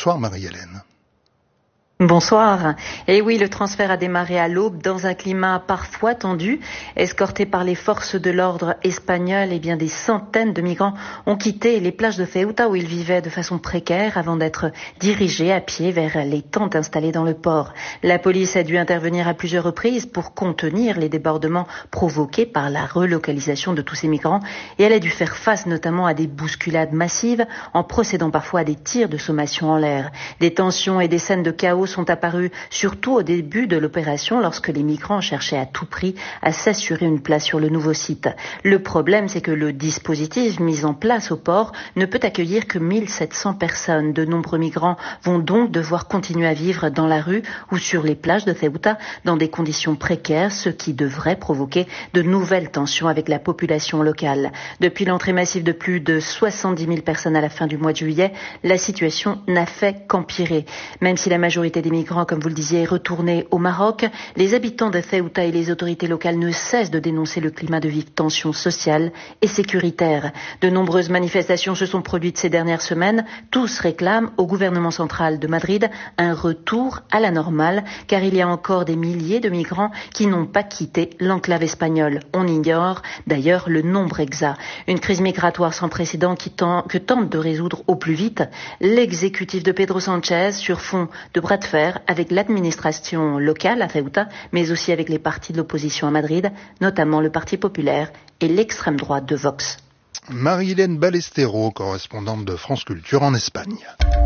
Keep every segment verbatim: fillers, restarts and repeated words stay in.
Bonsoir Marie-Hélène. Bonsoir. Et oui, le transfert a démarré à l'aube dans un climat parfois tendu. Escortés par les forces de l'ordre espagnoles, eh bien des centaines de migrants ont quitté les plages de Ceuta où ils vivaient de façon précaire avant d'être dirigés à pied vers les tentes installées dans le port. La police a dû intervenir à plusieurs reprises pour contenir les débordements provoqués par la relocalisation de tous ces migrants et elle a dû faire face notamment à des bousculades massives en procédant parfois à des tirs de sommation en l'air. Des tensions et des scènes de chaos sont apparus surtout au début de l'opération lorsque les migrants cherchaient à tout prix à s'assurer une place sur le nouveau site. Le problème, c'est que le dispositif mis en place au port ne peut accueillir que mille sept cents personnes. De nombreux migrants vont donc devoir continuer à vivre dans la rue ou sur les plages de Ceuta dans des conditions précaires, ce qui devrait provoquer de nouvelles tensions avec la population locale. Depuis l'entrée massive de plus de soixante-dix mille personnes à la fin du mois de juillet, la situation n'a fait qu'empirer. Même si la majorité des migrants, comme vous le disiez, est retournée au Maroc, les habitants de Ceuta et les autorités locales ne cessent de dénoncer le climat de vive tension sociale et sécuritaire. De nombreuses manifestations se sont produites ces dernières semaines. Tous réclament au gouvernement central de Madrid un retour à la normale, car il y a encore des milliers de migrants qui n'ont pas quitté l'enclave espagnole. On ignore d'ailleurs le nombre exact. Une crise migratoire sans précédent qui tend, que tente de résoudre au plus vite l'exécutif de Pedro Sánchez sur fond de bras de fer avec l'administration locale à Ceuta, mais aussi avec les partis de l'opposition à Madrid, notamment le Parti populaire et l'extrême droite de Vox. Marie-Hélène Ballestero, correspondante de France Culture en Espagne.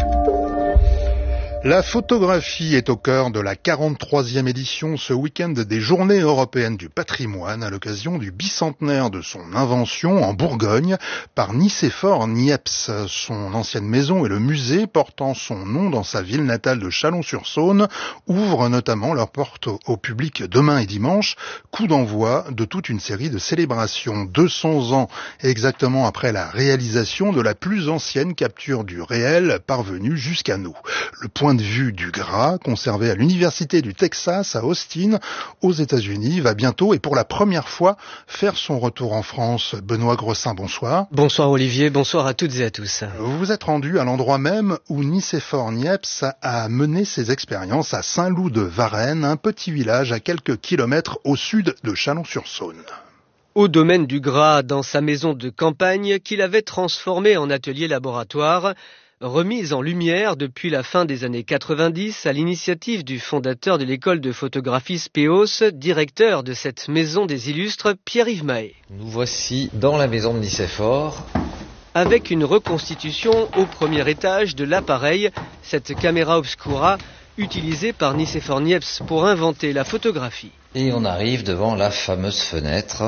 La photographie est au cœur de la quarante-troisième édition ce week-end des Journées européennes du patrimoine à l'occasion du bicentenaire de son invention en Bourgogne par Nicéphore Niepce. Son ancienne maison et le musée portant son nom dans sa ville natale de Chalon-sur-Saône ouvrent notamment leurs portes au public demain et dimanche, coup d'envoi de toute une série de célébrations. deux cents ans exactement après la réalisation de la plus ancienne capture du réel parvenue jusqu'à nous. Le point de vue du Gras, conservé à l'Université du Texas à Austin, aux États-Unis, va bientôt et pour la première fois faire son retour en France. Benoît Grossin, bonsoir. Bonsoir Olivier, bonsoir à toutes et à tous. Vous vous êtes rendu à l'endroit même où Nicéphore Niepce a mené ses expériences à Saint-Loup-de-Varennes, un petit village à quelques kilomètres au sud de Chalon-sur-Saône. Au domaine du Gras, dans sa maison de campagne qu'il avait transformée en atelier laboratoire, remise en lumière depuis la fin des années quatre-vingt-dix à l'initiative du fondateur de l'école de photographie Spéos, directeur de cette maison des illustres, Pierre-Yves Mahé. Nous voici dans la maison de Nicéphore. Avec une reconstitution au premier étage de l'appareil, cette caméra obscura utilisée par Nicéphore Niepce pour inventer la photographie. Et on arrive devant la fameuse fenêtre.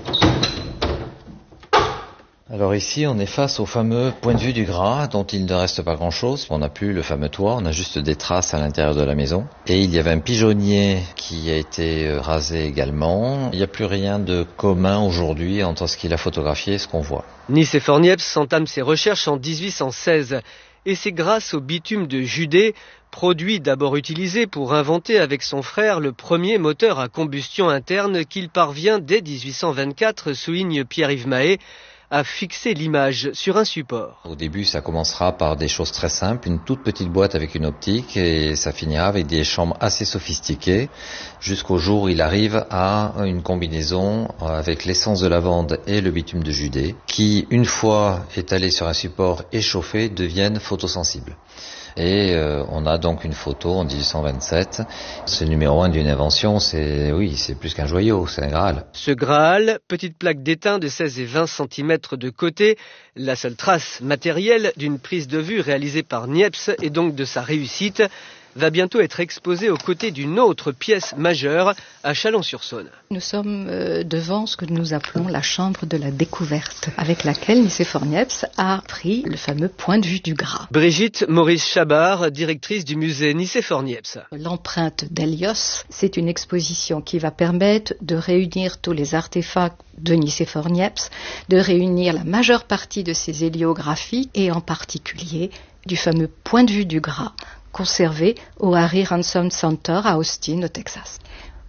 Alors ici, on est face au fameux point de vue du Gras, dont il ne reste pas grand-chose. On n'a plus le fameux toit, on a juste des traces à l'intérieur de la maison. Et il y avait un pigeonnier qui a été rasé également. Il n'y a plus rien de commun aujourd'hui entre ce qu'il a photographié et ce qu'on voit. Nicéphore Niepce entame ses recherches en dix-huit cent seize. Et c'est grâce au bitume de Judée, produit d'abord utilisé pour inventer avec son frère le premier moteur à combustion interne, qu'il parvient dès dix-huit cent vingt-quatre, souligne Pierre-Yves Mahé, à fixer l'image sur un support. Au début, ça commencera par des choses très simples, une toute petite boîte avec une optique, et ça finira avec des chambres assez sophistiquées, jusqu'au jour où il arrive à une combinaison avec l'essence de lavande et le bitume de Judée, qui, une fois étalés sur un support et chauffés, deviennent photosensibles. Et euh, on a donc une photo en dix-huit cent vingt-sept. Ce numéro un d'une invention, c'est oui, c'est plus qu'un joyau, c'est un Graal. Ce Graal, petite plaque d'étain de seize et vingt centimètres de côté, la seule trace matérielle d'une prise de vue réalisée par Niepce et donc de sa réussite, va bientôt être exposée aux côtés d'une autre pièce majeure à Chalon-sur-Saône. Nous sommes devant ce que nous appelons la chambre de la découverte, avec laquelle Nicéphore Niepce a pris le fameux point de vue du Gras. Brigitte Maurice Chabard, directrice du musée Nicéphore Niepce. L'empreinte d'Hélios, c'est une exposition qui va permettre de réunir tous les artefacts de Nicéphore Niepce, de réunir la majeure partie de ses héliographies et en particulier du fameux point de vue du Gras, conservé au Harry Ransom Center à Austin, au Texas.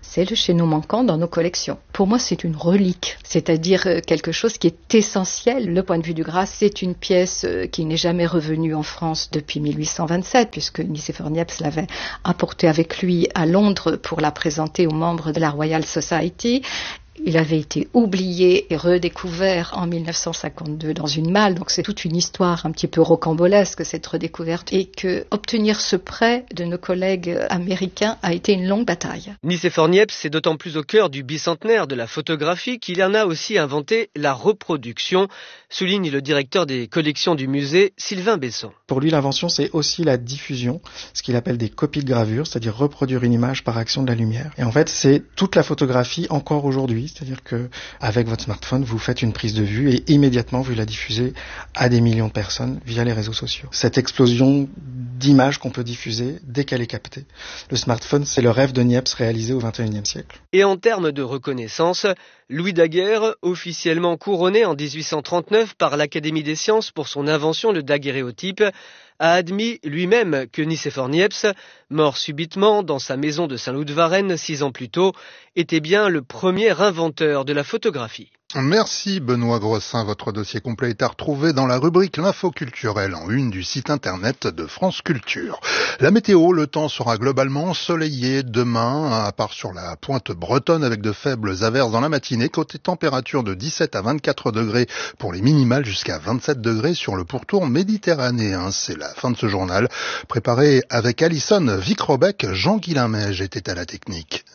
c'est le chaînon manquant dans nos collections. Pour moi, c'est une relique, c'est-à-dire quelque chose qui est essentiel. Le point de vue du Grasse, c'est une pièce qui n'est jamais revenue en France depuis mille huit cent vingt-sept, puisque Nicéphore Niepce l'avait apportée avec lui à Londres pour la présenter aux membres de la Royal Society. Il avait été oublié et redécouvert en mille neuf cent cinquante-deux dans une malle, donc c'est toute une histoire un petit peu rocambolesque cette redécouverte, et que obtenir ce prêt de nos collègues américains a été une longue bataille. Nicéphore Niepce est d'autant plus au cœur du bicentenaire de la photographie qu'il en a aussi inventé la reproduction, souligne le directeur des collections du musée, Sylvain Besson. Pour lui, l'invention, c'est aussi la diffusion, ce qu'il appelle des copies de gravure, c'est-à-dire reproduire une image par action de la lumière. Et en fait, c'est toute la photographie encore aujourd'hui. C'est-à-dire que avec votre smartphone, vous faites une prise de vue et immédiatement vous la diffusez à des millions de personnes via les réseaux sociaux. Cette explosion d'images qu'on peut diffuser dès qu'elle est captée. Le smartphone, c'est le rêve de Niepce réalisé au vingt et unième siècle. Et en termes de reconnaissance, Louis Daguerre, officiellement couronné en dix-huit cent trente-neuf par l'Académie des sciences pour son invention, le daguerréotype, a admis lui-même que Nicéphore Niepce, mort subitement dans sa maison de Saint-Loup-de-Varennes six ans plus tôt, était bien le premier inventeur de la photographie. Merci Benoît Grossin. Votre dossier complet est à retrouver dans la rubrique L'info culturelle en une du site internet de France Culture. La météo, le temps sera globalement ensoleillé demain, à part sur la pointe bretonne avec de faibles averses dans la matinée. Côté température de dix-sept à vingt-quatre degrés pour les minimales, jusqu'à vingt-sept degrés sur le pourtour méditerranéen. C'est la fin de ce journal. Préparé avec Alison Vic-Robec, Jean-Guilain Meige était à la technique.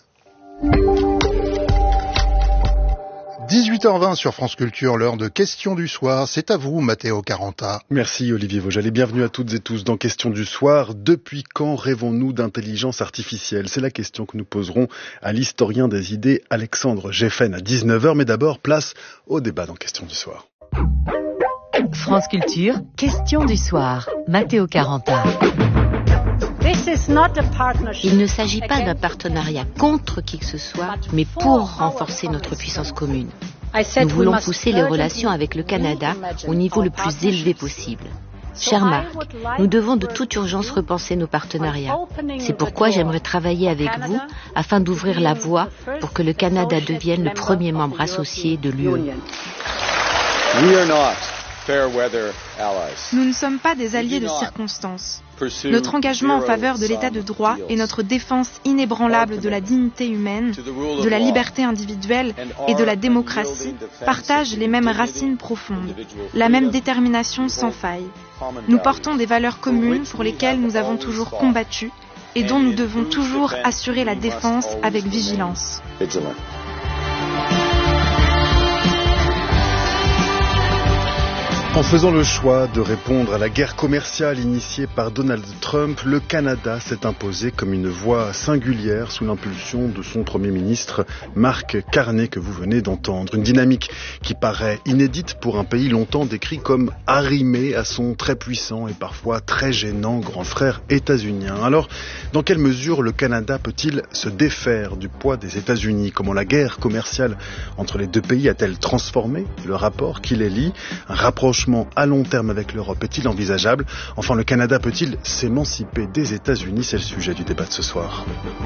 dix-huit heures vingt sur France Culture, l'heure de Questions du soir. C'est à vous, Matteo Caranta. Merci Olivier Vaugeal et bienvenue à toutes et tous dans Questions du soir. Depuis quand rêvons-nous d'intelligence artificielle ? C'est la question que nous poserons à l'historien des idées Alexandre Geffen à dix-neuf heures. Mais d'abord, place au débat dans Questions du soir. France Culture, Questions du soir. Matteo Caranta. Il ne s'agit pas d'un partenariat contre qui que ce soit, mais pour renforcer notre puissance commune. Nous voulons pousser les relations avec le Canada au niveau le plus élevé possible. Cher Marc, nous devons de toute urgence repenser nos partenariats. C'est pourquoi j'aimerais travailler avec vous afin d'ouvrir la voie pour que le Canada devienne le premier membre associé de l'U E. Nous ne sommes pas des alliés de circonstance. Notre engagement en faveur de l'état de droit et notre défense inébranlable de la dignité humaine, de la liberté individuelle et de la démocratie partagent les mêmes racines profondes, la même détermination sans faille. Nous portons des valeurs communes pour lesquelles nous avons toujours combattu et dont nous devons toujours assurer la défense avec vigilance. En faisant le choix de répondre à la guerre commerciale initiée par Donald Trump, le Canada s'est imposé comme une voix singulière sous l'impulsion de son Premier ministre, Mark Carney, que vous venez d'entendre. Une dynamique qui paraît inédite pour un pays longtemps décrit comme arrimé à son très puissant et parfois très gênant grand frère états-unien. Alors, dans quelle mesure le Canada peut-il se défaire du poids des États-Unis ? Comment la guerre commerciale entre les deux pays a-t-elle transformé le rapport qui les lie ? Un rapprochement à long terme avec l'Europe est-il envisageable ? Enfin, le Canada peut-il s'émanciper des États-Unis ? C'est le sujet du débat de ce soir.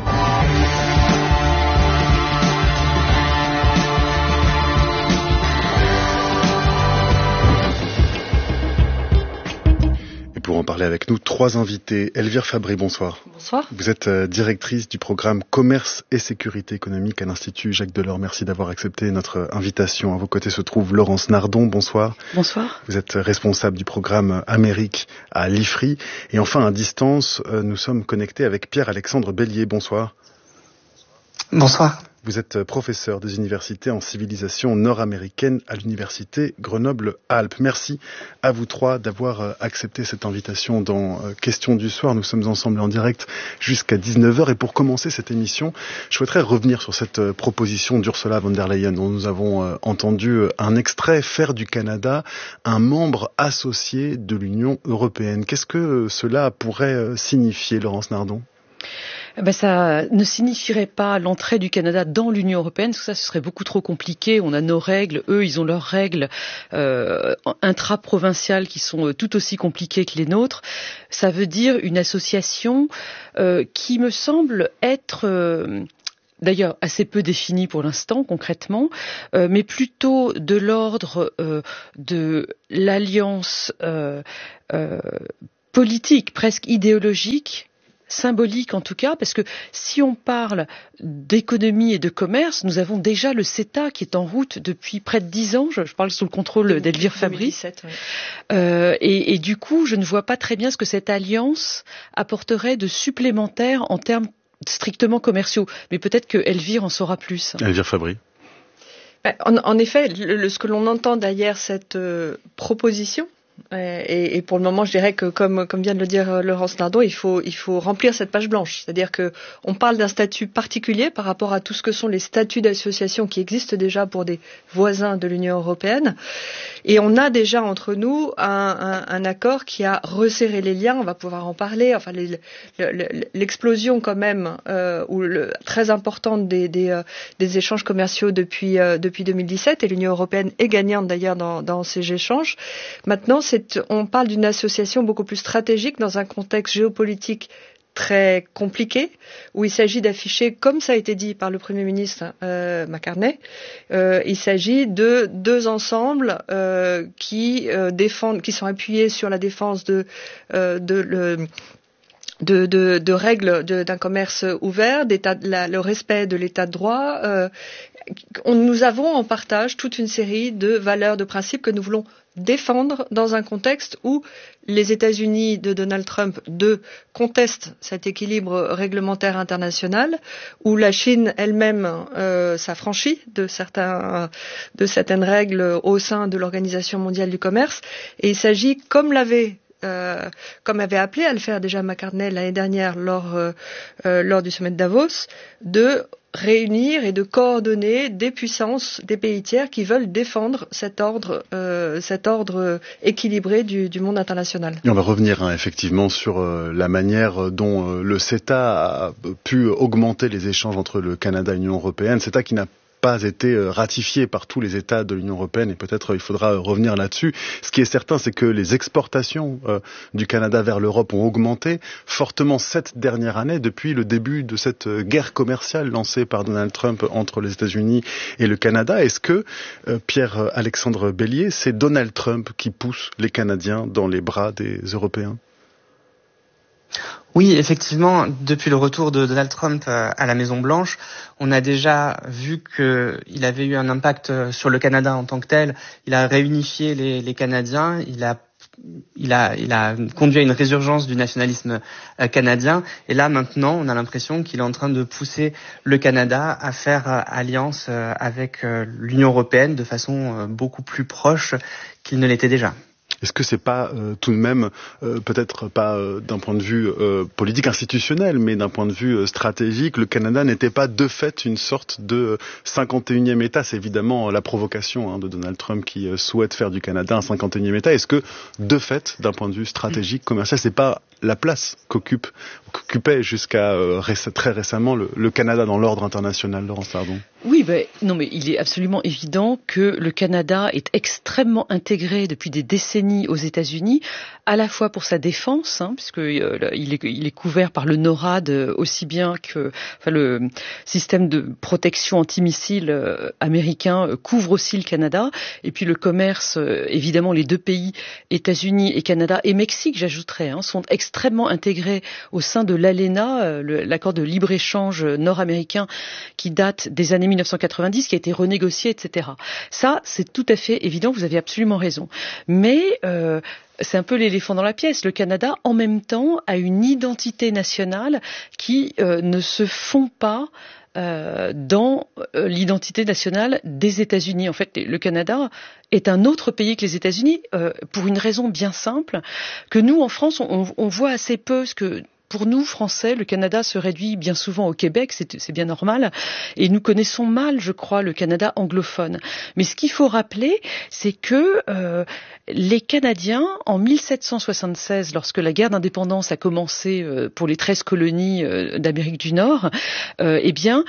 Pour en parler avec nous, trois invités. Elvire Fabry, bonsoir. Bonsoir. Vous êtes euh, directrice du programme Commerce et Sécurité économique à l'Institut Jacques Delors. Merci d'avoir accepté notre invitation. À vos côtés se trouve Laurence Nardon, bonsoir. Bonsoir. Vous êtes responsable du programme Amérique à l'I F R I. Et enfin, à distance, euh, nous sommes connectés avec Pierre-Alexandre Bellier, bonsoir. Bonsoir. Vous êtes professeur des universités en civilisation nord-américaine à l'université Grenoble-Alpes. Merci à vous trois d'avoir accepté cette invitation dans Questions du soir. Nous sommes ensemble en direct jusqu'à dix-neuf heures. Et pour commencer cette émission, je souhaiterais revenir sur cette proposition d'Ursula von der Leyen dont nous avons entendu un extrait, faire du Canada un membre associé de l'Union européenne. Qu'est-ce que cela pourrait signifier, Laurence Nardon ? Ben ça ne signifierait pas l'entrée du Canada dans l'Union européenne, parce que ça ce serait beaucoup trop compliqué. On a nos règles, eux ils ont leurs règles euh, intra-provinciales qui sont tout aussi compliquées que les nôtres. Ça veut dire une association euh, qui me semble être euh, d'ailleurs assez peu définie pour l'instant concrètement, euh, mais plutôt de l'ordre euh, de l'alliance euh, euh, politique, presque idéologique, symbolique en tout cas, parce que si on parle d'économie et de commerce, nous avons déjà le CETA qui est en route depuis près de dix ans, je, je parle sous le contrôle d'Elvire Fabrice, oui. euh, et, et du coup je ne vois pas très bien ce que cette alliance apporterait de supplémentaire en termes strictement commerciaux, mais peut-être que Elvire en saura plus. Elvire Fabrice. En, en effet, le, le, ce que l'on entend derrière cette euh, proposition, Et, et pour le moment, je dirais que, comme, comme vient de le dire Laurence Nardon, il faut, il faut remplir cette page blanche. C'est-à-dire que on parle d'un statut particulier par rapport à tout ce que sont les statuts d'association qui existent déjà pour des voisins de l'Union européenne. Et on a déjà entre nous un, un, un accord qui a resserré les liens. On va pouvoir en parler. Enfin, les, le, l'explosion quand même, euh, ou le, très importante des, des, euh, des échanges commerciaux depuis, euh, depuis deux mille dix-sept. Et l'Union européenne est gagnante d'ailleurs dans, dans ces échanges. Maintenant, c'est on parle d'une association beaucoup plus stratégique dans un contexte géopolitique très compliqué, où il s'agit d'afficher, comme ça a été dit par le Premier ministre euh, McCartney, euh, il s'agit de deux ensembles euh, qui euh, défendent, qui sont appuyés sur la défense de, euh, de le, De, de, de règles de, d'un commerce ouvert, d'état, la, le respect de l'état de droit. Euh, on, nous avons en partage toute une série de valeurs, de principes que nous voulons défendre dans un contexte où les États-Unis de Donald Trump deux contestent cet équilibre réglementaire international, où la Chine elle-même euh, s'affranchit de certains de certaines règles au sein de l'Organisation mondiale du commerce. Et il s'agit, comme l'avait Euh, comme avait appelé à le faire déjà McCartney l'année dernière lors, euh, euh, lors du sommet de Davos, de réunir et de coordonner des puissances, des pays tiers qui veulent défendre cet ordre, euh, cet ordre équilibré du, du monde international. Et on va revenir hein, effectivement sur euh, la manière dont euh, le CETA a pu augmenter les échanges entre le Canada et l'Union européenne. CETA qui n'a pas été ratifié par tous les États de l'Union européenne et peut-être il faudra revenir là-dessus. Ce qui est certain, c'est que les exportations euh, du Canada vers l'Europe ont augmenté fortement cette dernière année depuis le début de cette guerre commerciale lancée par Donald Trump entre les États-Unis et le Canada. Est-ce que, euh, Pierre-Alexandre Bellier, c'est Donald Trump qui pousse les Canadiens dans les bras des Européens ? Oui, effectivement, depuis le retour de Donald Trump à la Maison-Blanche, on a déjà vu qu'il avait eu un impact sur le Canada en tant que tel. Il a réunifié les, les Canadiens, il a Il a, il a conduit à une résurgence du nationalisme canadien. Et là, maintenant, on a l'impression qu'il est en train de pousser le Canada à faire alliance avec l'Union européenne de façon beaucoup plus proche qu'il ne l'était déjà. Est-ce que c'est pas euh, tout de même, euh, peut-être pas euh, d'un point de vue euh, politique institutionnel, mais d'un point de vue euh, stratégique, le Canada n'était pas de fait une sorte de cinquante et unième État? C'est évidemment la provocation hein, de Donald Trump qui euh, souhaite faire du Canada un cinquante et unième État. Est-ce que de fait, d'un point de vue stratégique, commercial, c'est pas la place qu'occupe, qu'occupait jusqu'à euh, réc- très récemment le, le Canada dans l'ordre international, Laurence Nardon? Oui, ben, non, mais il est absolument évident que le Canada est extrêmement intégré depuis des décennies aux États-Unis, à la fois pour sa défense, hein, puisque euh, il, est, il est couvert par le NORAD euh, aussi bien que enfin, le système de protection antimissile euh, américain euh, couvre aussi le Canada, et puis le commerce, euh, évidemment, les deux pays, États-Unis et Canada et Mexique, j'ajouterais, hein, sont extrêmement intégrés au sein de l'ALENA, euh, le, l'accord de libre-échange nord-américain qui date des années mille neuf cent quatre-vingt-dix, qui a été renégocié, et cetera. Ça, c'est tout à fait évident, vous avez absolument raison. Mais euh, c'est un peu l'éléphant dans la pièce. Le Canada, en même temps, a une identité nationale qui euh, ne se fond pas euh, dans euh, l'identité nationale des États-Unis. En fait, le Canada est un autre pays que les États-Unis, euh, pour une raison bien simple, que nous, en France, on, on voit assez peu ce que... Pour nous, Français, le Canada se réduit bien souvent au Québec, c'est, c'est bien normal, et nous connaissons mal, je crois, le Canada anglophone. Mais ce qu'il faut rappeler, c'est que euh, les Canadiens, en mille sept cent soixante-seize, lorsque la guerre d'indépendance a commencé euh, pour les treize colonies euh, d'Amérique du Nord, euh, eh bien,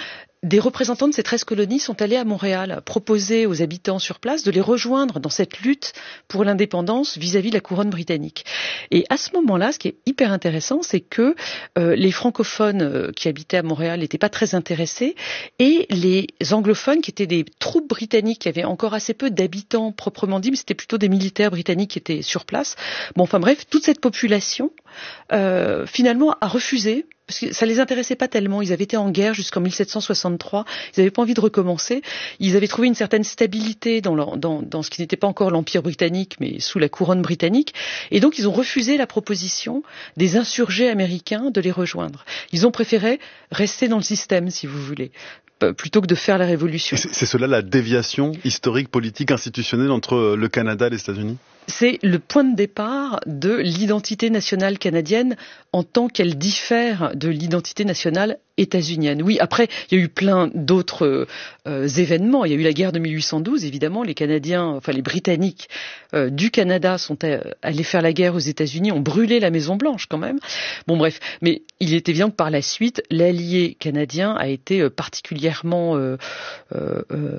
des représentants de ces treize colonies sont allés à Montréal proposer aux habitants sur place de les rejoindre dans cette lutte pour l'indépendance vis-à-vis de la couronne britannique. Et à ce moment-là, ce qui est hyper intéressant, c'est que euh, les francophones euh, qui habitaient à Montréal n'étaient pas très intéressés et les anglophones, qui étaient des troupes britanniques, qui avaient encore assez peu d'habitants proprement dit, mais c'était plutôt des militaires britanniques qui étaient sur place. Bon, enfin bref, toute cette population, euh, finalement, a refusé. Parce que ça les intéressait pas tellement. Ils avaient été en guerre jusqu'en mille sept cent soixante-trois. Ils n'avaient pas envie de recommencer. Ils avaient trouvé une certaine stabilité dans, leur, dans, dans ce qui n'était pas encore l'Empire britannique, mais sous la couronne britannique. Et donc, ils ont refusé la proposition des insurgés américains de les rejoindre. Ils ont préféré rester dans le système, si vous voulez, plutôt que de faire la révolution. C'est, c'est cela la déviation historique, politique, institutionnelle entre le Canada et les États-Unis ? C'est le point de départ de l'identité nationale canadienne en tant qu'elle diffère de l'identité nationale états-unienne. Oui, après, il y a eu plein d'autres euh, événements. Il y a eu la guerre de mille huit cent douze, évidemment. Les Canadiens, enfin les Britanniques euh, du Canada sont à, allés faire la guerre aux États-Unis, ont brûlé la Maison-Blanche quand même. Bon, bref. Mais il est évident que par la suite, l'allié canadien a été euh, particulièrement... Euh, euh, euh,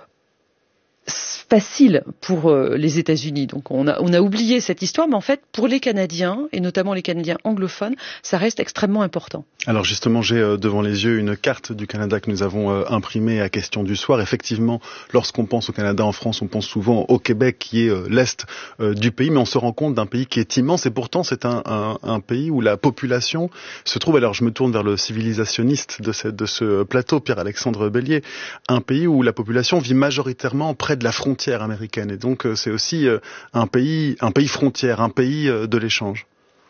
facile pour euh, les États-Unis. Donc on a, on a oublié cette histoire, mais en fait, pour les Canadiens, et notamment les Canadiens anglophones, ça reste extrêmement important. Alors justement, j'ai euh, devant les yeux une carte du Canada que nous avons euh, imprimée à Question du soir. Effectivement, lorsqu'on pense au Canada en France, on pense souvent au Québec, qui est euh, l'est euh, du pays, mais on se rend compte d'un pays qui est immense, et pourtant c'est un, un, un pays où la population se trouve, alors je me tourne vers le civilisationniste de, cette, de ce plateau, Pierre-Alexandre Bellier, un pays où la population vit majoritairement près de la frontière américaine, et donc euh, c'est aussi euh, un pays, un pays frontière, un pays euh, de l'échange.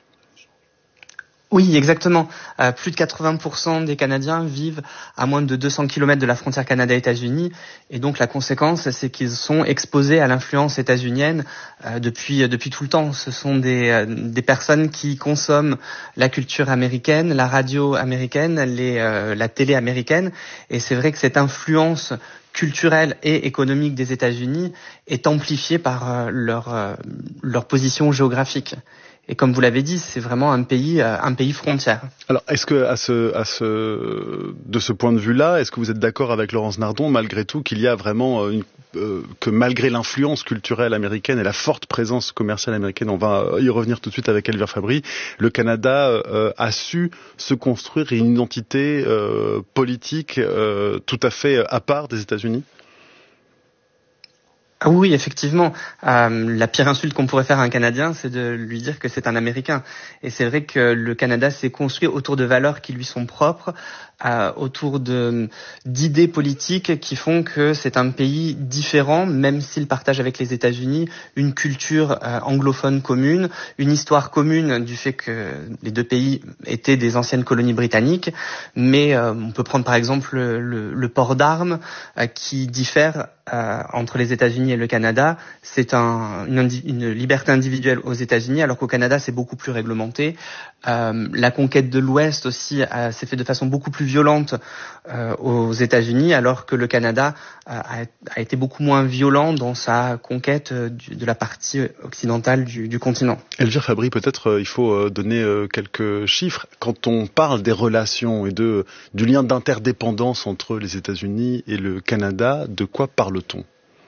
Oui, exactement. Euh, plus de quatre-vingts pour cent des Canadiens vivent à moins de deux cents kilomètres de la frontière Canada-États-Unis, et donc la conséquence, c'est qu'ils sont exposés à l'influence états-unienne euh, depuis depuis tout le temps. Ce sont des euh, des personnes qui consomment la culture américaine, la radio américaine, les euh, la télé américaine, et c'est vrai que cette influence culturelle et économique des États-Unis est amplifiée par euh, leur euh, leur position géographique. Et comme vous l'avez dit, c'est vraiment un pays, un pays frontière. Alors, est-ce que, à ce, à ce, de ce point de vue-là, est-ce que vous êtes d'accord avec Laurence Nardon, malgré tout, qu'il y a vraiment une, euh, que malgré l'influence culturelle américaine et la forte présence commerciale américaine, on va y revenir tout de suite avec Elvire Fabry, le Canada euh, a su se construire une identité euh, politique euh, tout à fait à part des États-Unis? Ah oui, effectivement. Euh, la pire insulte qu'on pourrait faire à un Canadien, c'est de lui dire que c'est un Américain. Et c'est vrai que le Canada s'est construit autour de valeurs qui lui sont propres, euh, autour de d'idées politiques qui font que c'est un pays différent, même s'il partage avec les États-Unis une culture euh, anglophone commune, une histoire commune du fait que les deux pays étaient des anciennes colonies britanniques. Mais euh, on peut prendre par exemple le, le, le port d'armes euh, qui diffère Euh, entre les États-Unis et le Canada. C'est un, une, une liberté individuelle aux États-Unis, alors qu'au Canada c'est beaucoup plus réglementé. Euh, la conquête de l'Ouest aussi euh, s'est fait de façon beaucoup plus violente euh, aux États-Unis, alors que le Canada euh, a, a été beaucoup moins violent dans sa conquête euh, du, de la partie occidentale du, du continent. Elvire Fabry, peut-être euh, il faut euh, donner euh, quelques chiffres. Quand on parle des relations et de, du lien d'interdépendance entre les États-Unis et le Canada, de quoi parle-t-on ?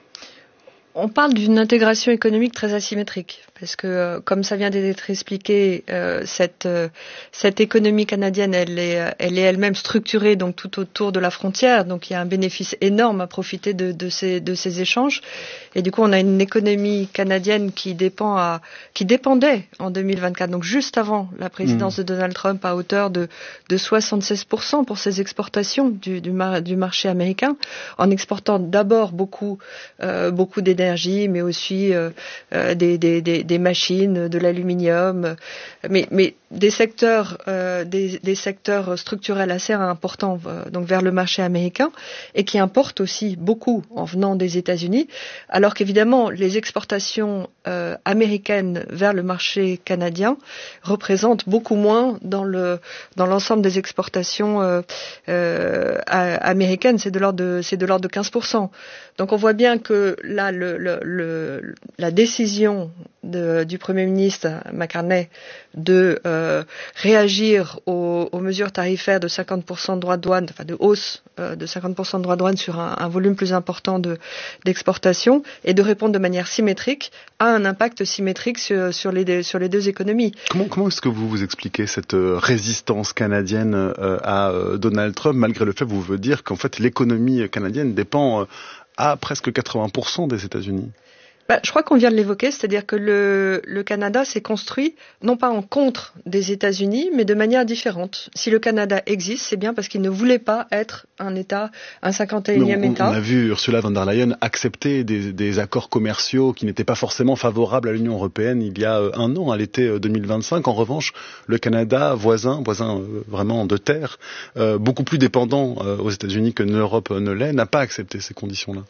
On parle d'une intégration économique très asymétrique, parce que, euh, comme ça vient d'être expliqué, euh, cette euh, cette économie canadienne, elle est elle est elle-même structurée donc tout autour de la frontière, donc il y a un bénéfice énorme à profiter de de ces de ces échanges, et du coup on a une économie canadienne qui dépend à qui dépendait en deux mille vingt-quatre, donc juste avant la présidence mmh. de Donald Trump, à hauteur de de soixante-seize pour cent pour ses exportations du du, mar- du marché américain, en exportant d'abord beaucoup euh, beaucoup d'énergie, mais aussi euh, euh, des, des, des, des machines, de l'aluminium, mais, mais des secteurs, euh, des, des secteurs structurels assez importants euh, donc vers le marché américain, et qui importent aussi beaucoup en venant des États-Unis, alors qu'évidemment les exportations euh, américaines vers le marché canadien représentent beaucoup moins dans le dans l'ensemble des exportations euh, euh, américaines, c'est de l'ordre de c'est de l'ordre de quinze pour cent. Donc on voit bien que là le le, le, le, la décision de, du Premier ministre McCartney de euh, réagir aux, aux mesures tarifaires de cinquante pour cent de droits de douane, enfin de hausse euh, de cinquante pour cent de droits de douane sur un, un volume plus important de, d'exportation, et de répondre de manière symétrique a un impact symétrique sur, sur, les, sur les deux économies. Comment, comment est-ce que vous vous expliquez cette euh, résistance canadienne euh, à euh, Donald Trump, malgré le fait que vous voulez dire qu'en fait l'économie canadienne dépend euh, à presque quatre-vingts pour cent des États-Unis? Bah, je crois qu'on vient de l'évoquer, c'est-à-dire que le, le Canada s'est construit non pas en contre des États-Unis, mais de manière différente. Si le Canada existe, c'est bien parce qu'il ne voulait pas être un État, un cinquante et unième on, État. On a vu Ursula von der Leyen accepter des, des accords commerciaux qui n'étaient pas forcément favorables à l'Union européenne il y a un an, à l'été deux mille vingt-cinq. En revanche, le Canada, voisin, voisin euh, vraiment de terre, euh, beaucoup plus dépendant euh, aux États-Unis que l'Europe ne l'est, n'a pas accepté ces conditions-là.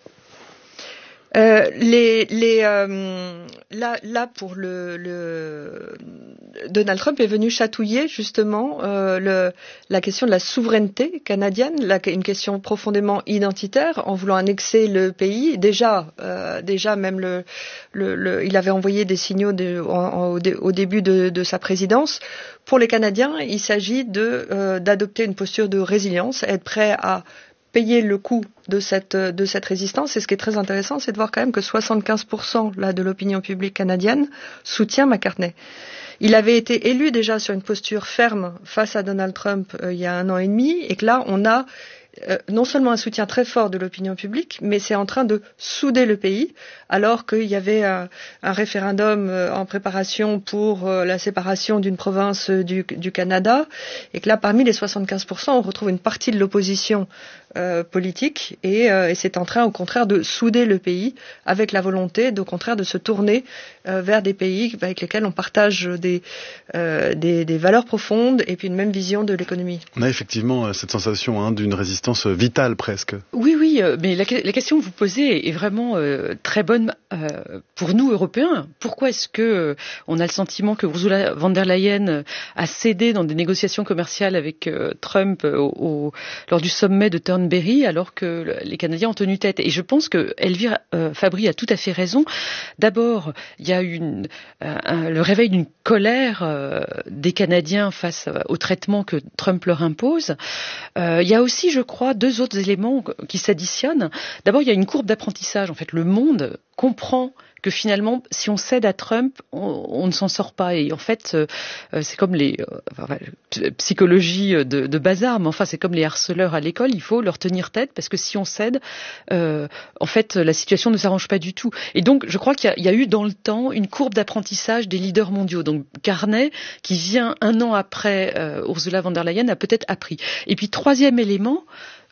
Euh, les, les, euh, là, là, pour le, le, Donald Trump est venu chatouiller justement euh, le, la question de la souveraineté canadienne, la, une question profondément identitaire, en voulant annexer le pays. Déjà, euh, déjà même le, le, le, il avait envoyé des signaux de, en, en, au, dé, au début de, de sa présidence. Pour les Canadiens, il s'agit de euh, d'adopter une posture de résilience, être prêt à payer le coût de cette de cette résistance. Et ce qui est très intéressant, c'est de voir quand même que soixante-quinze pour cent là de l'opinion publique canadienne soutient McCartney. Il avait été élu déjà sur une posture ferme face à Donald Trump euh, il y a un an et demi, et que là on a Euh, non seulement un soutien très fort de l'opinion publique, mais c'est en train de souder le pays, alors qu'il y avait un, un référendum euh, en préparation pour euh, la séparation d'une province euh, du, du Canada, et que là, parmi les soixante-quinze pour cent, on retrouve une partie de l'opposition euh, politique, et, euh, et c'est en train, au contraire, de souder le pays, avec la volonté, au contraire, de se tourner euh, vers des pays avec lesquels on partage des, euh, des, des valeurs profondes, et puis une même vision de l'économie. On a effectivement cette sensation hein, d'une résistance vitale presque. Oui, oui, euh, mais la, la question que vous posez est vraiment euh, très bonne euh, pour nous, Européens. Pourquoi est-ce que euh, on a le sentiment que Ursula von der Leyen euh, a cédé dans des négociations commerciales avec euh, Trump euh, au, au, lors du sommet de Thornberry, alors que le, les Canadiens ont tenu tête? Et je pense que Elvire euh, Fabry a tout à fait raison. D'abord, il y a une, euh, un, le réveil d'une colère euh, des Canadiens face au traitement que Trump leur impose. Euh, il y a aussi, je crois, deux autres éléments qui s'additionnent. D'abord, il y a une courbe d'apprentissage. En fait, le monde comprend que finalement, si on cède à Trump, on, on ne s'en sort pas. Et en fait, euh, c'est comme les euh, enfin, psychologie de, de bazar, mais enfin, c'est comme les harceleurs à l'école. Il faut leur tenir tête parce que si on cède, euh, en fait, la situation ne s'arrange pas du tout. Et donc, je crois qu'il y a, il y a eu dans le temps une courbe d'apprentissage des leaders mondiaux. Donc, Carney, qui vient un an après euh, Ursula von der Leyen, a peut-être appris. Et puis, troisième élément,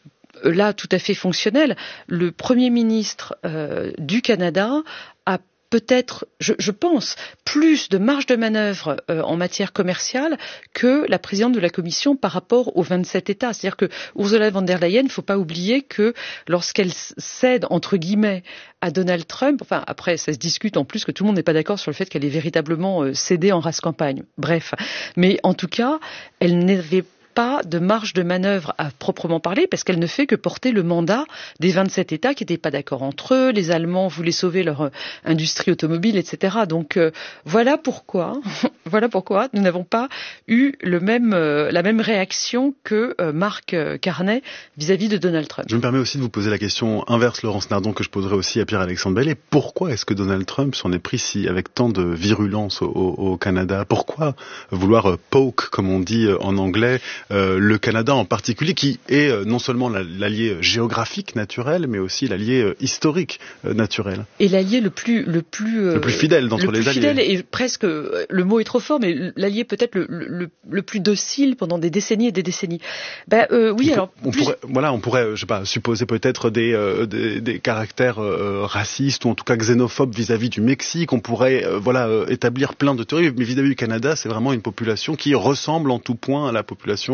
là tout à fait fonctionnel, le Premier ministre euh, du Canada a peut-être, je, je pense, plus de marge de manœuvre euh, en matière commerciale que la présidente de la Commission par rapport aux vingt-sept États. C'est-à-dire que Ursula von der Leyen, il ne faut pas oublier que lorsqu'elle cède, entre guillemets, à Donald Trump, enfin après ça se discute en plus que tout le monde n'est pas d'accord sur le fait qu'elle ait véritablement euh, cédé en race campagne. Bref, mais en tout cas, elle n'avait pas de marge de manœuvre à proprement parler parce qu'elle ne fait que porter le mandat des vingt-sept États qui n'étaient pas d'accord entre eux. Les Allemands voulaient sauver leur euh, industrie automobile, et cetera. Donc euh, voilà pourquoi, voilà pourquoi nous n'avons pas eu le même, euh, la même réaction que euh, Mark Carney vis-à-vis de Donald Trump. Je me permets aussi de vous poser la question inverse, Laurence Nardon, que je poserai aussi à Pierre-Alexandre Bellet. Pourquoi est-ce que Donald Trump s'en est pris si avec tant de virulence au, au Canada? Pourquoi vouloir euh, poke, comme on dit euh, en anglais, Euh, le Canada en particulier, qui est euh, non seulement l'allié géographique naturel, mais aussi l'allié euh, historique euh, naturel. Et l'allié le plus le plus euh, le plus fidèle d'entre les alliés. Le plus fidèle et presque, le mot est trop fort, mais l'allié peut-être le, le, le plus docile pendant des décennies et des décennies. Ben euh, oui, on alors on plus... pourrait, voilà, on pourrait, je sais pas, supposer peut-être des, euh, des des caractères euh, racistes ou en tout cas xénophobes vis-à-vis du Mexique. On pourrait, euh, voilà, euh, établir plein de théories, mais vis-à-vis du Canada, c'est vraiment une population qui ressemble en tout point à la population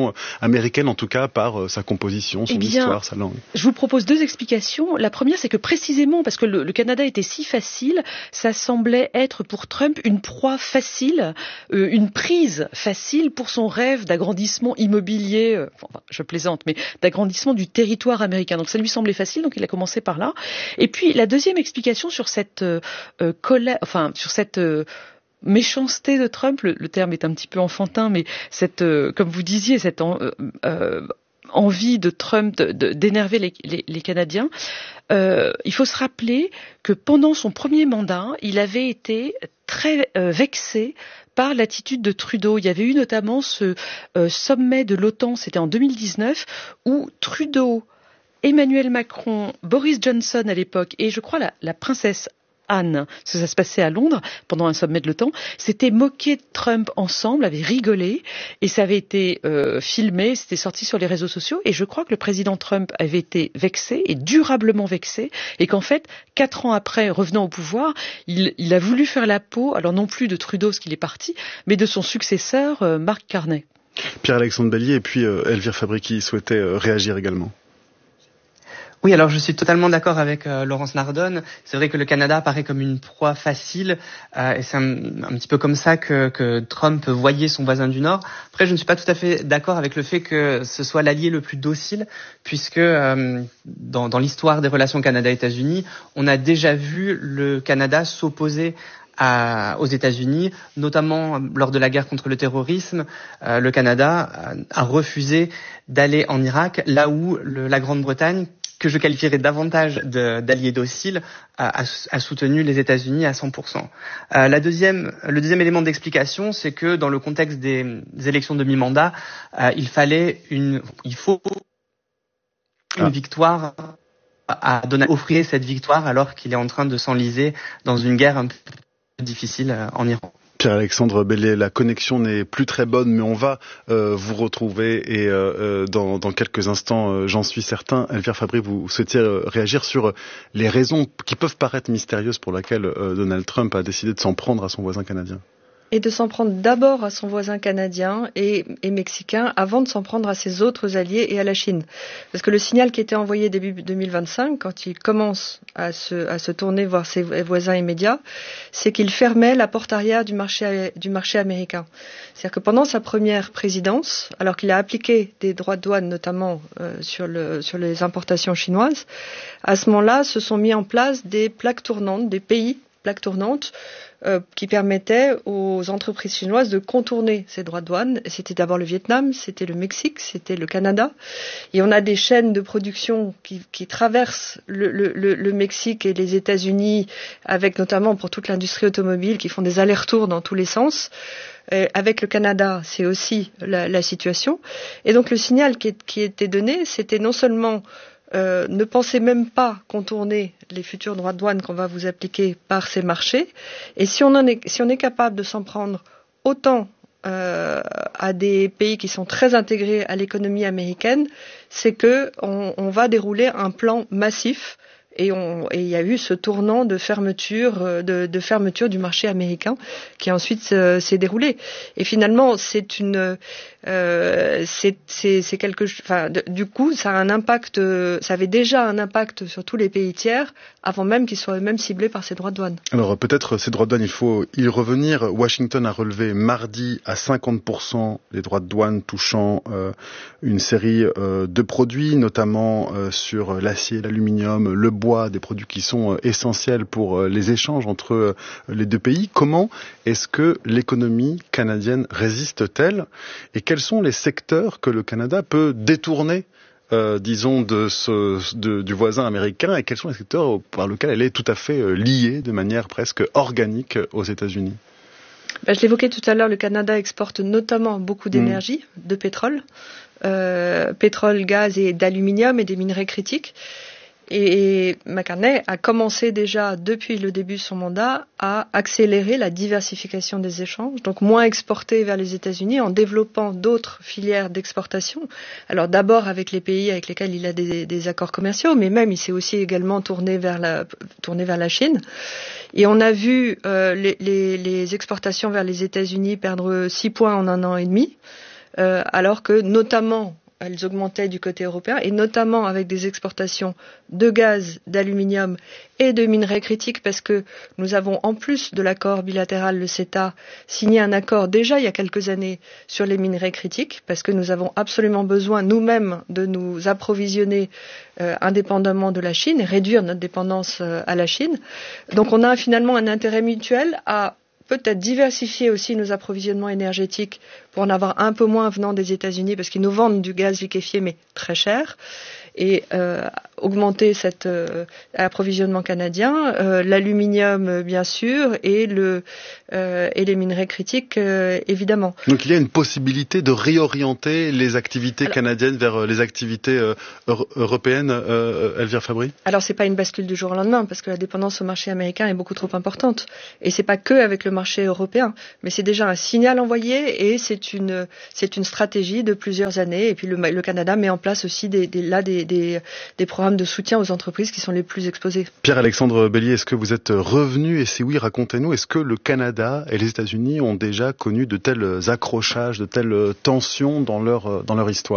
population américaine, en tout cas par euh, sa composition, son eh bien, histoire, sa langue. Je vous propose deux explications. La première, c'est que précisément parce que le, le Canada était si facile, ça semblait être pour Trump une proie facile, euh, une prise facile pour son rêve d'agrandissement immobilier, euh, enfin, je plaisante, mais d'agrandissement du territoire américain. Donc ça lui semblait facile, donc il a commencé par là. Et puis la deuxième explication sur cette euh, euh, colère, enfin sur cette euh, méchanceté de Trump, le, le terme est un petit peu enfantin, mais cette, euh, comme vous disiez, cette en, euh, euh, envie de Trump de, de, d'énerver les, les, les Canadiens. Euh, il faut se rappeler que pendant son premier mandat, il avait été très euh, vexé par l'attitude de Trudeau. Il y avait eu notamment ce euh, sommet de l'OTAN, c'était en deux mille dix-neuf, où Trudeau, Emmanuel Macron, Boris Johnson à l'époque, et je crois la, la princesse Anne, parce que ça se passait à Londres pendant un sommet de l'OTAN, s'étaient moqués de Trump ensemble, avaient rigolé, et ça avait été euh, filmé, c'était sorti sur les réseaux sociaux, et je crois que le président Trump avait été vexé, et durablement vexé, et qu'en fait, quatre ans après, revenant au pouvoir, il, il a voulu faire la peau, alors non plus de Trudeau, ce qu'il est parti, mais de son successeur, euh, Mark Carney. Pierre-Alexandre Bellier, et puis euh, Elvire Fabrici souhaitait euh, réagir également. Oui, alors je suis totalement d'accord avec euh, Laurence Nardone. C'est vrai que le Canada apparaît comme une proie facile, euh, et c'est un, un petit peu comme ça que, que Trump voyait son voisin du Nord. Après, je ne suis pas tout à fait d'accord avec le fait que ce soit l'allié le plus docile, puisque euh, dans, dans l'histoire des relations Canada-États-Unis, on a déjà vu le Canada s'opposer À, aux États-Unis, notamment lors de la guerre contre le terrorisme. Euh, le Canada a, a refusé d'aller en Irak, là où le, la Grande-Bretagne, que je qualifierais davantage de, d'alliés dociles, a, a, a soutenu les États-Unis à cent pour cent. Euh, la deuxième, le deuxième élément d'explication, c'est que dans le contexte des, des élections de mi-mandat, euh, il fallait une, il faut une ah. victoire à Donald, offrir cette victoire alors qu'il est en train de s'enliser dans une guerre un peu difficile en Iran. Pierre-Alexandre Bellier, la connexion n'est plus très bonne, mais on va euh, vous retrouver et euh, dans, dans quelques instants, euh, j'en suis certain. Elvire Fabry, vous souhaitiez euh, réagir sur les raisons qui peuvent paraître mystérieuses pour lesquelles euh, Donald Trump a décidé de s'en prendre à son voisin canadien. Et de s'en prendre d'abord à son voisin canadien et, et mexicain avant de s'en prendre à ses autres alliés et à la Chine. Parce que le signal qui était envoyé début deux mille vingt-cinq, quand il commence à se, à se tourner vers ses voisins immédiats, c'est qu'il fermait la porte arrière du marché, du marché américain. C'est-à-dire que pendant sa première présidence, alors qu'il a appliqué des droits de douane, notamment euh, sur, le, sur les importations chinoises, à ce moment-là se sont mis en place des plaques tournantes, des pays plaques tournantes, Euh, qui permettait aux entreprises chinoises de contourner ces droits de douane. C'était d'abord le Vietnam, c'était le Mexique, c'était le Canada. Et on a des chaînes de production qui, qui traversent le, le, le Mexique et les États-Unis, avec notamment pour toute l'industrie automobile, qui font des allers-retours dans tous les sens. Euh, avec le Canada, c'est aussi la, la situation. Et donc le signal qui, qui était donné, c'était non seulement Euh, ne pensez même pas contourner les futurs droits de douane qu'on va vous appliquer par ces marchés. Et si on, en est, si on est capable de s'en prendre autant euh, à des pays qui sont très intégrés à l'économie américaine, c'est que on, on va dérouler un plan massif. Et, on, et il y a eu ce tournant de fermeture, de, de fermeture du marché américain qui ensuite euh, s'est déroulé. Et finalement, c'est une, euh, c'est, c'est, c'est quelque, enfin, de, du coup, ça a un impact, ça avait déjà un impact sur tous les pays tiers avant même qu'ils soient eux-mêmes ciblés par ces droits de douane. Alors peut-être ces droits de douane, il faut y revenir. Washington a relevé mardi à cinquante pour cent les droits de douane touchant euh, une série euh, de produits, notamment euh, sur l'acier, l'aluminium, le bois, des produits qui sont essentiels pour les échanges entre les deux pays. Comment est-ce que l'économie canadienne résiste-t-elle et quels sont les secteurs que le Canada peut détourner, euh, disons, de ce, de, du voisin américain et quels sont les secteurs par lesquels elle est tout à fait liée de manière presque organique aux États-Unis? Ben, je l'évoquais tout à l'heure, le Canada exporte notamment beaucoup d'énergie, mmh. de pétrole, euh, pétrole, gaz et d'aluminium et des minerais critiques. Et McCartney a commencé déjà, depuis le début de son mandat, à accélérer la diversification des échanges, donc moins exporter vers les États-Unis en développant d'autres filières d'exportation. Alors d'abord avec les pays avec lesquels il a des, des accords commerciaux, mais même il s'est aussi également tourné vers la, tourné vers la Chine. Et on a vu euh, les, les, les exportations vers les États-Unis perdre six points en un an et demi. euh, alors que notamment elles augmentaient du côté européen, et notamment avec des exportations de gaz, d'aluminium et de minerais critiques, parce que nous avons, en plus de l'accord bilatéral, le CETA, signé un accord déjà il y a quelques années sur les minerais critiques, parce que nous avons absolument besoin nous-mêmes de nous approvisionner euh, indépendamment de la Chine et réduire notre dépendance euh, à la Chine. Donc on a finalement un intérêt mutuel à peut-être diversifier aussi nos approvisionnements énergétiques pour en avoir un peu moins venant des États-Unis, parce qu'ils nous vendent du gaz liquéfié mais très cher, et euh, augmenter cet euh, approvisionnement canadien, euh, l'aluminium bien sûr, et, le, euh, et les minerais critiques euh, évidemment. Donc il y a une possibilité de réorienter les activités alors, canadiennes vers les activités euh, européennes, euh, Elvire Fabry ? Alors c'est pas une bascule du jour au lendemain, parce que la dépendance au marché américain est beaucoup trop importante, et c'est pas que avec le marché européen, mais c'est déjà un signal envoyé, et c'est une c'est une stratégie de plusieurs années, et puis le, le Canada met en place aussi des, des là des Des, des programmes de soutien aux entreprises qui sont les plus exposées. Pierre-Alexandre Bellier, est-ce que vous êtes revenu, et si oui, racontez-nous, est-ce que le Canada et les États-Unis ont déjà connu de tels accrochages, de telles tensions dans leur, dans leur histoire ?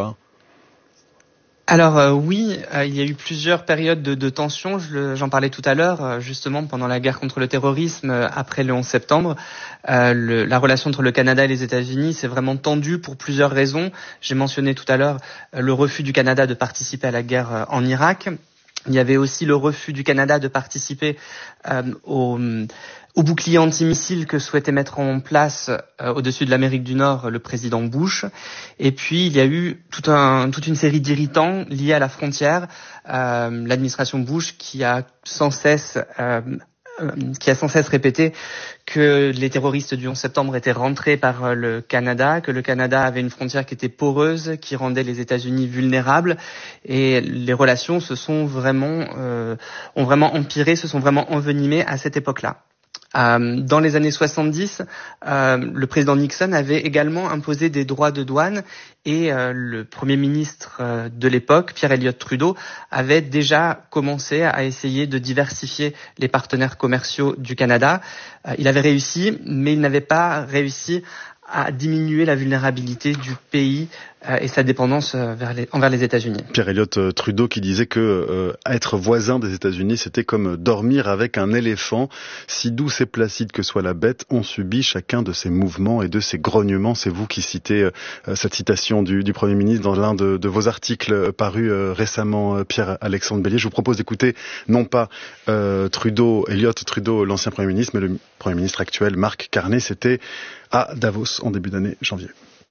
Alors euh, oui, euh, il y a eu plusieurs périodes de, de tension, je le, j'en parlais tout à l'heure, euh, justement pendant la guerre contre le terrorisme, euh, après le onze septembre. Euh, le, la relation entre le Canada et les États-Unis s'est vraiment tendue pour plusieurs raisons. J'ai mentionné tout à l'heure euh, le refus du Canada de participer à la guerre euh, en Irak. Il y avait aussi le refus du Canada de participer euh, au, au bouclier antimissile que souhaitait mettre en place euh, au-dessus de l'Amérique du Nord le président Bush. Et puis il y a eu tout un, toute une série d'irritants liés à la frontière. Euh, l'administration Bush qui a sans cesse euh, qui a sans cesse répété que les terroristes du onze septembre étaient rentrés par le Canada, que le Canada avait une frontière qui était poreuse, qui rendait les États-Unis vulnérables, et les relations se sont vraiment, euh, ont vraiment empiré, se sont vraiment envenimées à cette époque-là. Euh, dans les années soixante-dix, euh, le président Nixon avait également imposé des droits de douane, et euh, le premier ministre euh, de l'époque, Pierre Elliott Trudeau, avait déjà commencé à essayer de diversifier les partenaires commerciaux du Canada. Euh, il avait réussi, mais il n'avait pas réussi à diminuer la vulnérabilité du pays euh, et sa dépendance euh, vers les, envers les États-Unis. Pierre Elliott Trudeau qui disait que euh, être voisin des États-Unis, c'était comme dormir avec un éléphant. Si douce et placide que soit la bête, on subit chacun de ses mouvements et de ses grognements. C'est vous qui citez euh, cette citation du, du Premier ministre dans l'un de, de vos articles parus euh, récemment, euh, Pierre-Alexandre Bellier. Je vous propose d'écouter non pas euh, Trudeau, Elliott Trudeau, l'ancien Premier ministre, mais le Premier ministre actuel, Mark Carney. C'était à Davos en début d'année janvier.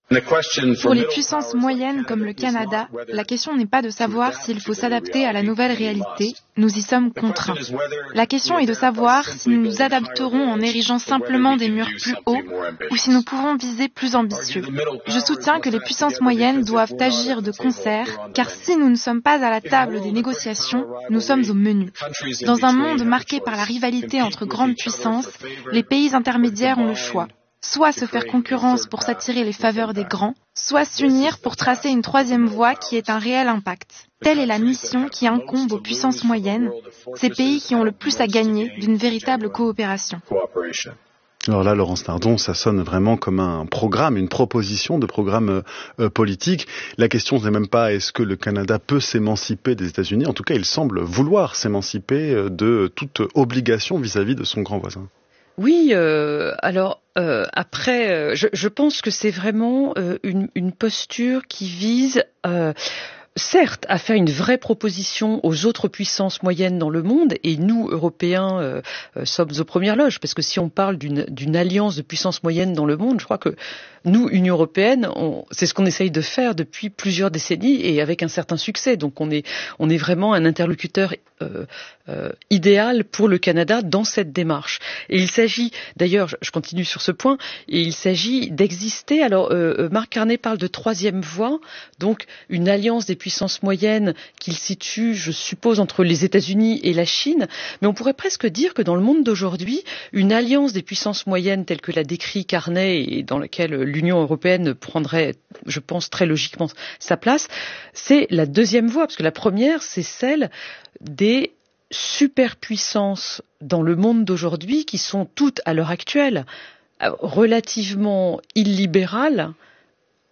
Pour les puissances moyennes comme le Canada, la question n'est pas de savoir s'il faut s'adapter à la nouvelle réalité, nous y sommes contraints. La question est de savoir si nous nous adapterons en érigeant simplement des murs plus hauts ou si nous pouvons viser plus ambitieux. Je soutiens que les puissances moyennes doivent agir de concert, car si nous ne sommes pas à la table des négociations, nous sommes au menu. Dans un monde marqué par la rivalité entre grandes puissances, les pays intermédiaires ont le choix. Soit se faire concurrence pour s'attirer les faveurs des grands, soit s'unir pour tracer une troisième voie qui ait un réel impact. Telle est la mission qui incombe aux puissances moyennes, ces pays qui ont le plus à gagner d'une véritable coopération. Alors là, Laurence Nardon, ça sonne vraiment comme un programme, une proposition de programme euh, politique. La question n'est même pas est-ce que le Canada peut s'émanciper des États-Unis. En tout cas, il semble vouloir s'émanciper de toute obligation vis-à-vis de son grand voisin. Oui, euh, alors euh, après, euh, je, je pense que c'est vraiment euh, une, une posture qui vise, euh, certes, à faire une vraie proposition aux autres puissances moyennes dans le monde, et nous, Européens, euh, euh, sommes aux premières loges, parce que si on parle d'une, d'une alliance de puissances moyennes dans le monde, je crois que nous, Union européenne, on, c'est ce qu'on essaye de faire depuis plusieurs décennies et avec un certain succès. Donc on est, on est vraiment un interlocuteur euh, euh, idéal pour le Canada dans cette démarche. Et il s'agit, d'ailleurs, je continue sur ce point, et il s'agit d'exister. Alors, euh, Mark Carney parle de troisième voie, donc une alliance des puissances moyennes qu'il situe, je suppose, entre les États-Unis et la Chine. Mais on pourrait presque dire que dans le monde d'aujourd'hui, une alliance des puissances moyennes telle que l'a décrit Carney et dans laquelle l'Union européenne prendrait, je pense, très logiquement sa place, c'est la deuxième voie, parce que la première, c'est celle des superpuissances dans le monde d'aujourd'hui qui sont toutes, à l'heure actuelle, relativement illibérales,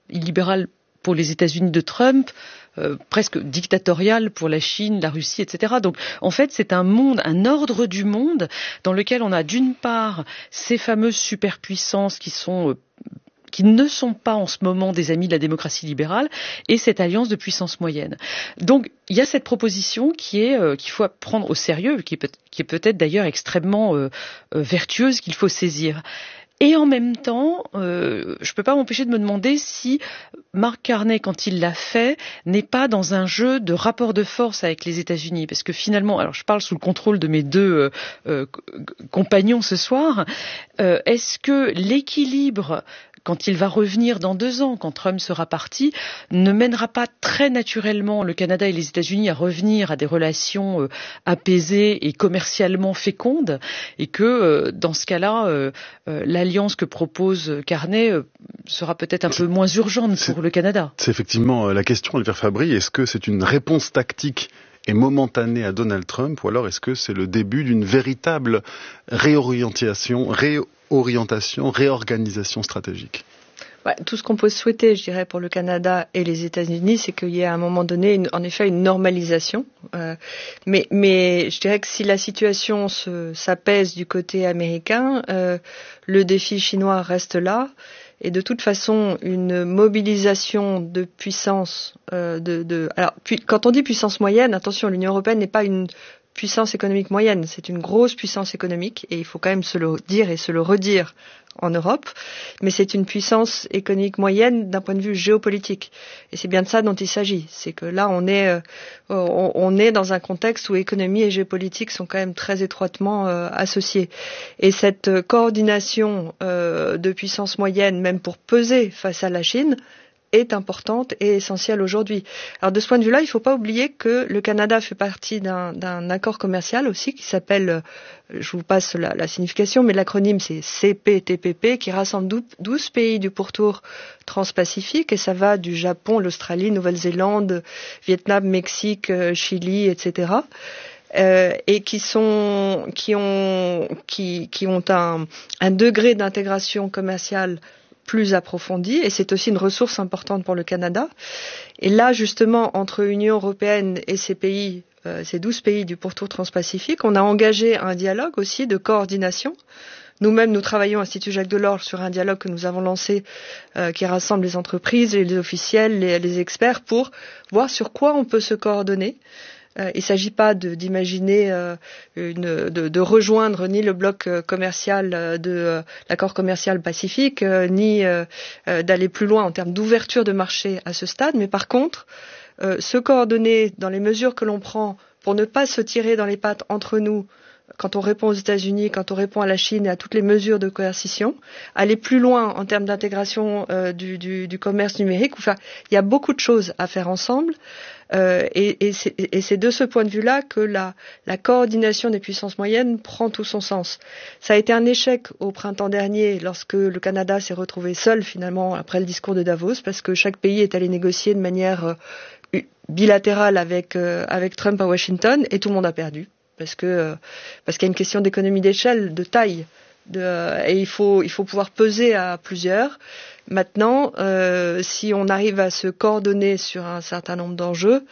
illibérale pour les États-Unis de Trump, euh, presque dictatoriale pour la Chine, la Russie, et cetera. Donc, en fait, c'est un monde, un ordre du monde dans lequel on a d'une part ces fameuses superpuissances qui sont euh, qui ne sont pas en ce moment des amis de la démocratie libérale, et cette alliance de puissance moyenne. Donc, il y a cette proposition qui est euh, qu'il faut prendre au sérieux, qui est, peut- qui est peut-être d'ailleurs extrêmement euh, euh, vertueuse, qu'il faut saisir. Et en même temps, euh, je ne peux pas m'empêcher de me demander si Mark Carney, quand il l'a fait, n'est pas dans un jeu de rapport de force avec les États-Unis. Parce que finalement, alors je parle sous le contrôle de mes deux euh, euh, compagnons ce soir, euh, est-ce que l'équilibre, quand il va revenir dans deux ans, quand Trump sera parti, ne mènera pas très naturellement le Canada et les États-Unis à revenir à des relations euh, apaisées et commercialement fécondes, et que euh, dans ce cas-là, euh, euh, l'alliance que propose Carney euh, sera peut-être un peu moins urgente pour le Canada. C'est effectivement la question, Elvire Fabry. Est-ce que c'est une réponse tactique et momentanée à Donald Trump, ou alors est-ce que c'est le début d'une véritable réorientation, réorientation, réorganisation stratégique? Ouais, tout ce qu'on peut souhaiter, je dirais, pour le Canada et les États-Unis, c'est qu'il y ait à un moment donné, une, en effet, une normalisation. Euh, mais, mais je dirais que si la situation se, s'apaise du côté américain, euh, le défi chinois reste là. Et de toute façon, une mobilisation de puissance, euh, de, de, alors, puis, quand on dit puissance moyenne, attention, l'Union européenne n'est pas une puissance économique moyenne, c'est une grosse puissance économique, et il faut quand même se le dire et se le redire en Europe, mais c'est une puissance économique moyenne d'un point de vue géopolitique. Et c'est bien de ça dont il s'agit. C'est que là, on est, euh, on, on est dans un contexte où économie et géopolitique sont quand même très étroitement euh, associés. Et cette euh, coordination euh, de puissance moyenne, même pour peser face à la Chine, est importante et essentielle aujourd'hui. Alors de ce point de vue-là, il ne faut pas oublier que le Canada fait partie d'un, d'un accord commercial aussi qui s'appelle, je vous passe la, la signification, mais l'acronyme c'est C P T P P, qui rassemble douze pays du pourtour transpacifique, et ça va du Japon, l'Australie, Nouvelle-Zélande, Vietnam, Mexique, Chili, et cetera. Euh, et qui sont, qui ont, qui, qui ont un, un degré d'intégration commerciale plus approfondie, et c'est aussi une ressource importante pour le Canada. Et là, justement, entre l'Union européenne et ces pays, euh, ces douze pays du pourtour transpacifique, on a engagé un dialogue aussi de coordination. Nous-mêmes, nous travaillons à l'Institut Jacques Delors sur un dialogue que nous avons lancé, euh, qui rassemble les entreprises, les officiels, les, les experts, pour voir sur quoi on peut se coordonner. Euh, il ne s'agit pas de, d'imaginer euh, une, de, de rejoindre ni le bloc euh, commercial euh, de euh, l'accord commercial pacifique, euh, ni euh, euh, d'aller plus loin en termes d'ouverture de marché à ce stade, mais par contre, euh, se coordonner dans les mesures que l'on prend pour ne pas se tirer dans les pattes entre nous quand on répond aux États-Unis, quand on répond à la Chine et à toutes les mesures de coercition, aller plus loin en termes d'intégration euh, du, du, du commerce numérique. Enfin, il y a beaucoup de choses à faire ensemble. Euh, et, et, c'est, et c'est de ce point de vue-là que la, la coordination des puissances moyennes prend tout son sens. Ça a été un échec au printemps dernier lorsque le Canada s'est retrouvé seul finalement après le discours de Davos, parce que chaque pays est allé négocier de manière euh, bilatérale avec, euh, avec Trump à Washington, et tout le monde a perdu. Parce que euh, parce qu'il y a une question d'économie d'échelle, de taille, de, euh, et il faut il faut pouvoir peser à plusieurs. Maintenant, euh, si on arrive à se coordonner sur un certain nombre d'enjeux,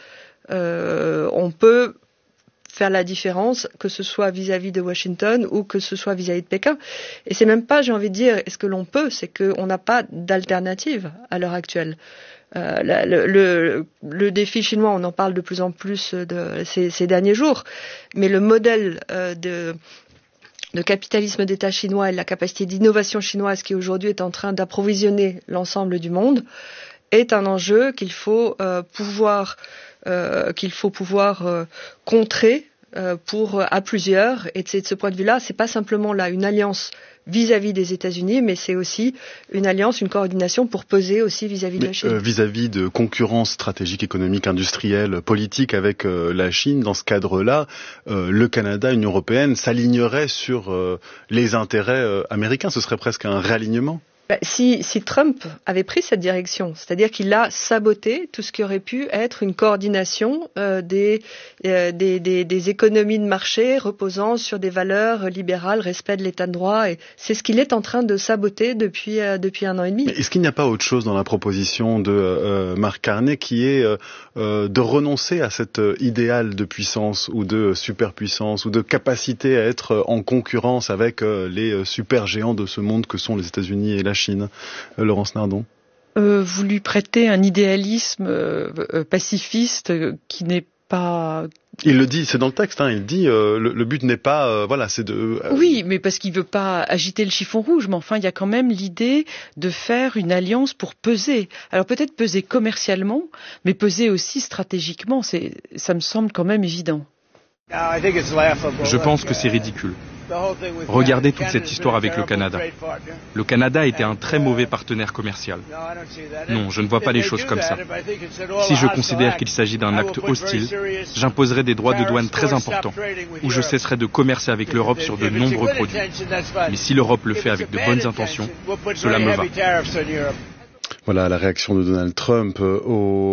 euh, on peut faire la différence, que ce soit vis-à-vis de Washington ou que ce soit vis-à-vis de Pékin. Et c'est même pas, j'ai envie de dire, est-ce que l'on peut, c'est qu'on n'a pas d'alternative à l'heure actuelle. Euh, la, le, le, le défi chinois, on en parle de plus en plus de, ces, ces derniers jours, mais le modèle euh, de, de capitalisme d'État chinois et la capacité d'innovation chinoise qui aujourd'hui est en train d'approvisionner l'ensemble du monde est un enjeu qu'il faut euh, pouvoir, euh, qu'il faut pouvoir euh, contrer euh, pour à plusieurs. Et de ce point de vue-là, c'est pas simplement là une alliance vis-à-vis des États-Unis, mais c'est aussi une alliance, une coordination pour peser aussi vis-à-vis de la Chine. Euh, vis-à-vis de concurrence stratégique, économique, industrielle, politique avec euh, la Chine, dans ce cadre-là, euh, le Canada, l'Union européenne s'alignerait sur euh, les intérêts euh, américains. Ce serait presque un réalignement. Bah, si, si Trump avait pris cette direction, c'est-à-dire qu'il a saboté tout ce qui aurait pu être une coordination euh, des, euh, des, des, des économies de marché reposant sur des valeurs libérales, respect de l'état de droit, et c'est ce qu'il est en train de saboter depuis, euh, depuis un an et demi. Mais est-ce qu'il n'y a pas autre chose dans la proposition de euh, Mark Carney qui est euh, euh, de renoncer à cet euh, idéal de puissance ou de superpuissance ou de capacité à être en concurrence avec euh, les euh, super géants de ce monde que sont les États-Unis et la Chine? euh, Laurence Nardon. Euh, vous lui prêtez un idéalisme euh, euh, pacifiste euh, qui n'est pas... Il le dit, c'est dans le texte, hein, il dit euh, le, le but n'est pas, euh, voilà, c'est de... Euh... Oui, mais parce qu'il veut pas agiter le chiffon rouge, mais enfin il y a quand même l'idée de faire une alliance pour peser. Alors peut-être peser commercialement, mais peser aussi stratégiquement, c'est, ça me semble quand même évident. Je pense que c'est ridicule. Regardez toute cette histoire avec le Canada. Le Canada était un très mauvais partenaire commercial. Non, je ne vois pas les choses comme ça. Si je considère qu'il s'agit d'un acte hostile, j'imposerai des droits de douane très importants, ou je cesserai de commercer avec l'Europe sur de nombreux produits. Mais si l'Europe le fait avec de bonnes intentions, cela me va. Voilà la réaction de Donald Trump au